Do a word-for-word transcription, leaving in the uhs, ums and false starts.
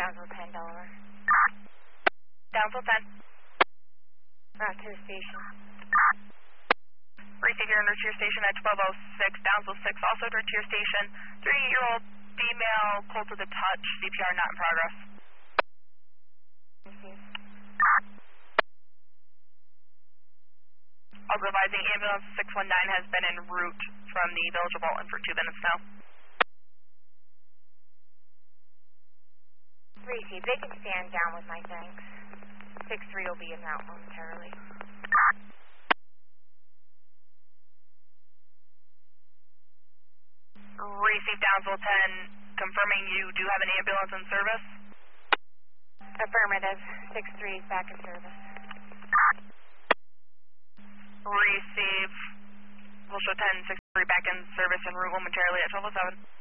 Downsville ten, Delaware. Downsville ten. Route to the station. Receive your under to your station at twelve oh six, Downsville six, also direct to your station. Three-year-old female, cold to the touch, C P R not in progress. Receive. Also advising ambulance six one nine has been en route from the village of Alton for two minutes now. Receive. They can stand down with my thanks. six three will be in route momentarily. Receive Downsville ten, confirming you do have an ambulance in service. Affirmative. six three is back in service. Receive. We'll show ten, six three back in service en route momentarily at twelve oh seven.